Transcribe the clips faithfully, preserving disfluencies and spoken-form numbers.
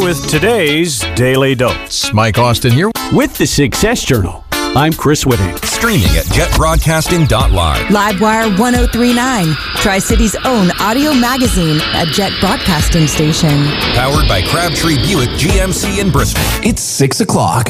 with today's Daily Dose. Mike Austin here with the Success Journal. I'm Chris Whitting. Streaming at jet broadcasting dot live. Livewire one oh three point nine, Tri-City's own audio magazine, a Jet broadcasting station. Powered by Crabtree Buick G M C in Bristol. It's six o'clock.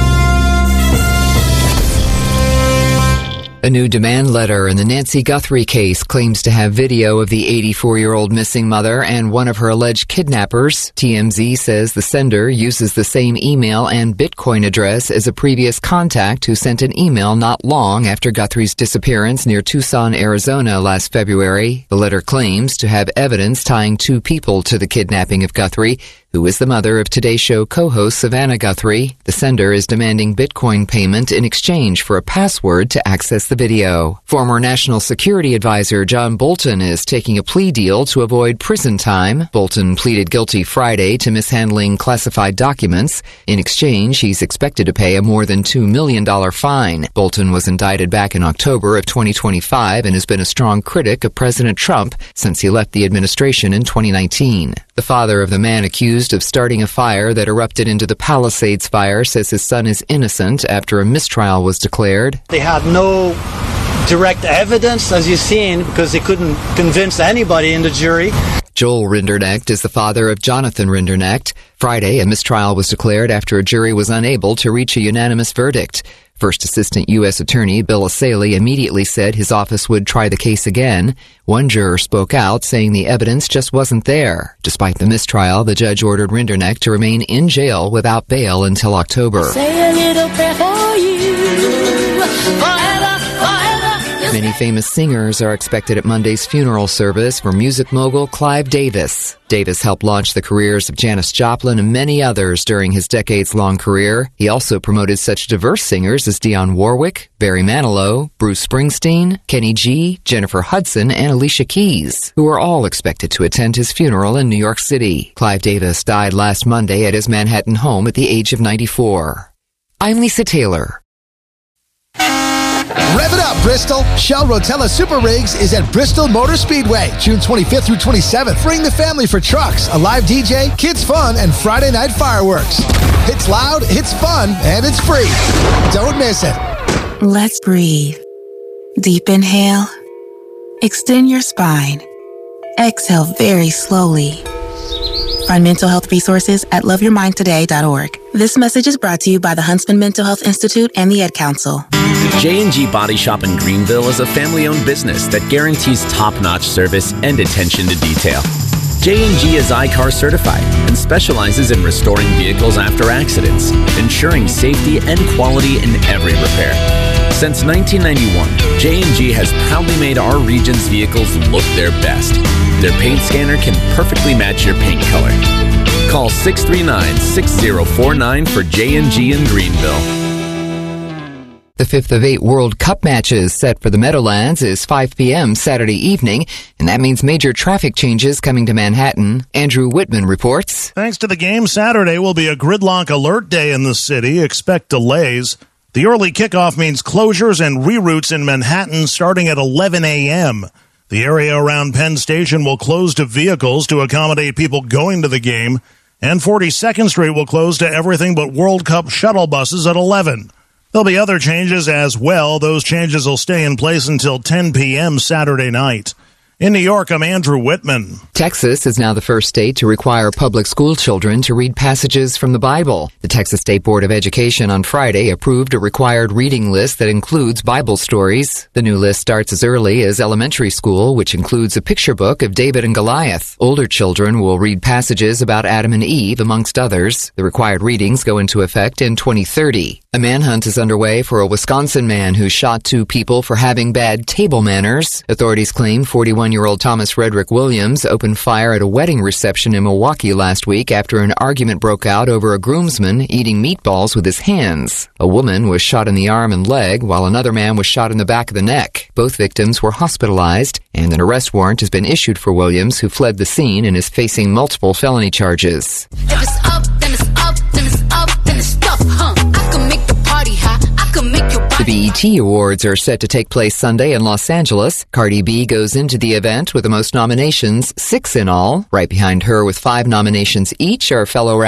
A new demand letter in the Nancy Guthrie case claims to have video of the eighty-four-year-old missing mother and one of her alleged kidnappers. T M Z says the sender uses the same email and Bitcoin address as a previous contact who sent an email not long after Guthrie's disappearance near Tucson, Arizona last February. The letter claims to have evidence tying two people to the kidnapping of Guthrie, who is the mother of Today Show co-host Savannah Guthrie. The sender is demanding Bitcoin payment in exchange for a password to access the video. Former National Security Advisor John Bolton is taking a plea deal to avoid prison time. Bolton pleaded guilty Friday to mishandling classified documents. In exchange, he's expected to pay a more than two million dollars fine. Bolton was indicted back in October of twenty twenty-five and has been a strong critic of President Trump since he left the administration in twenty nineteen. The father of the man accused of starting a fire that erupted into the Palisades fire says his son is innocent after a mistrial was declared. They had no direct evidence, as you've seen, because they couldn't convince anybody in the jury. Joel Rinderknecht is the father of Jonathan Rinderknecht. Friday, a mistrial was declared after a jury was unable to reach a unanimous verdict. First Assistant U S Attorney Bill Asaley immediately said his office would try the case again. One juror spoke out, saying the evidence just wasn't there. Despite the mistrial, the judge ordered Rinderknecht to remain in jail without bail until October. Say a little prayer for you, forever, forever. Many famous singers are expected at Monday's funeral service for music mogul Clive Davis. Davis helped launch the careers of Janis Joplin and many others during his decades-long career. He also promoted such diverse singers as Dionne Warwick, Barry Manilow, Bruce Springsteen, Kenny G, Jennifer Hudson, and Alicia Keys, who are all expected to attend his funeral in New York City. Clive Davis died last Monday at his Manhattan home at the age of ninety-four. I'm Lisa Taylor. Rev it up, Bristol. Shell Rotella Super Rigs is at Bristol Motor Speedway, June twenty-fifth through twenty-seventh. Bring the family for trucks, a live D J, kids fun, and Friday night fireworks. It's loud, it's fun, and it's free. Don't miss it. Let's breathe. Deep inhale. Extend your spine. Exhale very slowly. Find mental health resources at love your mind today dot org. This message is brought to you by the Huntsman Mental Health Institute and the Ed Council. J and G Body Shop in Greenville is a family-owned business that guarantees top-notch service and attention to detail. J and G is I C A R certified and specializes in restoring vehicles after accidents, ensuring safety and quality in every repair. Since nineteen ninety-one, J and G has proudly made our region's vehicles look their best. Their paint scanner can perfectly match your paint color. Call six three nine, six zero four nine for J and G in Greenville. The fifth of eight World Cup matches set for the Meadowlands is five p.m. Saturday evening, and that means major traffic changes coming to Manhattan. Andrew Whitman reports. Thanks to the game, Saturday will be a gridlock alert day in the city. Expect delays. The early kickoff means closures and reroutes in Manhattan starting at eleven a.m. The area around Penn Station will close to vehicles to accommodate people going to the game, and forty-second Street will close to everything but World Cup shuttle buses at eleven. There'll be other changes as well. Those changes will stay in place until ten p.m. Saturday night. In New York, I'm Andrew Whitman. Texas is now the first state to require public school children to read passages from the Bible. The Texas State Board of Education on Friday approved a required reading list that includes Bible stories. The new list starts as early as elementary school, which includes a picture book of David and Goliath. Older children will read passages about Adam and Eve, amongst others. The required readings go into effect in twenty thirty. A manhunt is underway for a Wisconsin man who shot two people for having bad table manners. Authorities claim forty-one-year-old Thomas Frederick Williams opened fire at a wedding reception in Milwaukee last week after an argument broke out over a groomsman eating meatballs with his hands. A woman was shot in the arm and leg, while another man was shot in the back of the neck. Both victims were hospitalized, and an arrest warrant has been issued for Williams, who fled the scene and is facing multiple felony charges. If it's up, then it's up, then it's up, then it's stuff, huh? I can make the party hot, I can make your body. The B E T Awards are set to take place Sunday in Los Angeles. Cardi B goes into the event with the most nominations, six in all. Right behind her with five nominations each are fellow